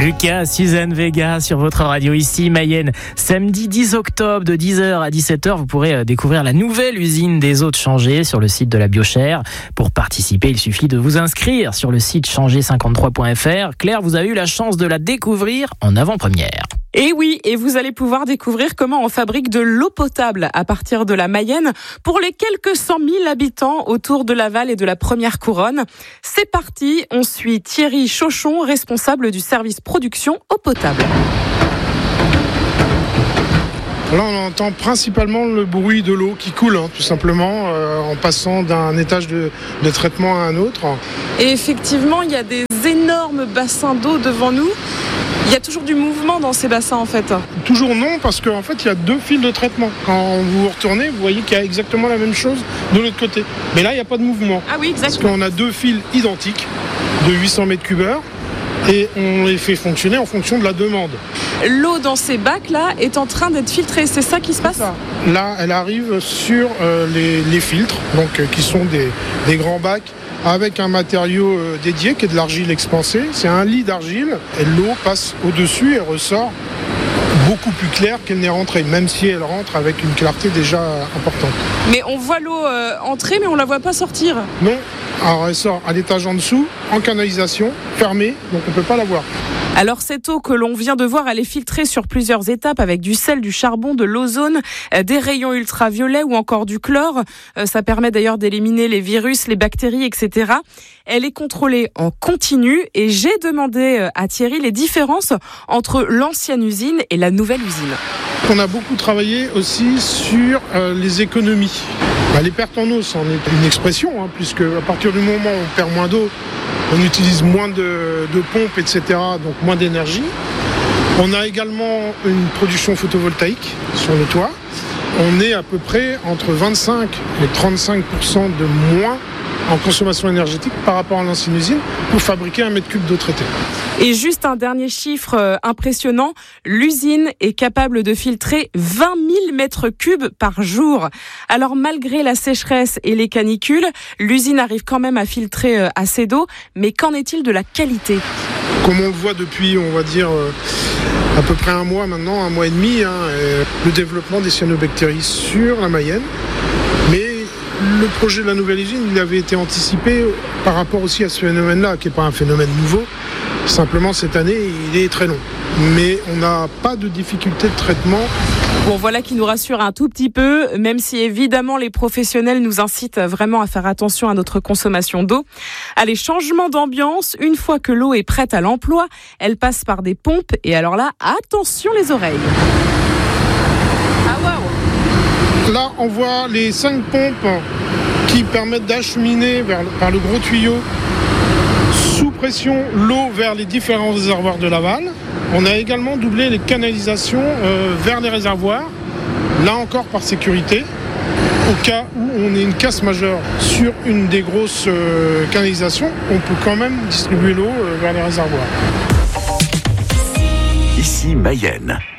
Lucas, Suzanne Vega sur votre radio ici, Mayenne. Samedi 10 octobre de 10h à 17h, vous pourrez découvrir la nouvelle usine des eaux de Changé sur le site de la Biochère. Pour participer, il suffit de vous inscrire sur le site changé53.fr. Claire, vous avez eu la chance de la découvrir en avant-première. Et oui, et vous allez pouvoir découvrir comment on fabrique de l'eau potable à partir de la Mayenne pour les quelques 100 000 habitants autour de Laval et de la Première Couronne. C'est parti, on suit Thierry Chauchon, responsable du service production eau potable. Là, on entend principalement le bruit de l'eau qui coule, tout simplement, en passant d'un étage de traitement à un autre. Et effectivement, il y a des énormes bassins d'eau devant nous. Il y a toujours du mouvement dans ces bassins en fait. Toujours non, parce qu'en fait il y a deux fils de traitement. Quand vous retournez, vous voyez qu'il y a exactement la même chose de l'autre côté. Mais là il n'y a pas de mouvement. Ah oui, exactement. Parce qu'on a deux fils identiques de 800 mètres cubes heure et on les fait fonctionner en fonction de la demande. L'eau dans ces bacs là est en train d'être filtrée, c'est ça qui se passe ? Là elle arrive sur les filtres, donc qui sont des grands bacs avec un matériau dédié qui est de l'argile expansée. C'est un lit d'argile et l'eau passe au-dessus et ressort beaucoup plus claire qu'elle n'est rentrée, même si elle rentre avec une clarté déjà importante. Mais on voit l'eau entrer, mais on ne la voit pas sortir. Non, alors elle sort à l'étage en dessous, en canalisation, fermée, donc on ne peut pas la voir. Alors cette eau que l'on vient de voir, elle est filtrée sur plusieurs étapes avec du sel, du charbon, de l'ozone, des rayons ultraviolets ou encore du chlore. Ça permet d'ailleurs d'éliminer les virus, les bactéries, etc. Elle est contrôlée en continu et j'ai demandé à Thierry les différences entre l'ancienne usine et la nouvelle usine. On a beaucoup travaillé aussi sur les économies. Les pertes en eau, c'en est une expression, puisque à partir du moment où on perd moins d'eau, on utilise moins de pompes, etc., donc moins d'énergie. On a également une production photovoltaïque sur le toit. On est à peu près entre 25 et 35% de moins en consommation énergétique par rapport à l'ancienne usine pour fabriquer un mètre cube d'eau traitée. Et juste un dernier chiffre impressionnant, l'usine est capable de filtrer 20 000 mètres cubes par jour. Alors malgré la sécheresse et les canicules, l'usine arrive quand même à filtrer assez d'eau, mais qu'en est-il de la qualité ? Comme on le voit depuis, on va dire, à peu près un mois maintenant, un mois et demi, le développement des cyanobactéries sur la Mayenne. Mais le projet de la nouvelle usine, il avait été anticipé par rapport aussi à ce phénomène-là, qui n'est pas un phénomène nouveau. Simplement, cette année, il est très long. Mais on n'a pas de difficulté de traitement. Bon, voilà qui nous rassure un tout petit peu, même si évidemment les professionnels nous incitent vraiment à faire attention à notre consommation d'eau. Allez, changement d'ambiance. Une fois que l'eau est prête à l'emploi, elle passe par des pompes. Et alors là, attention les oreilles. Ah waouh! Là, on voit les 5 pompes qui permettent d'acheminer par le gros tuyau sous pression l'eau vers les différents réservoirs de Laval. On a également doublé les canalisations vers les réservoirs, là encore par sécurité, au cas où on ait une casse majeure sur une des grosses canalisations, on peut quand même distribuer l'eau vers les réservoirs. Ici Mayenne.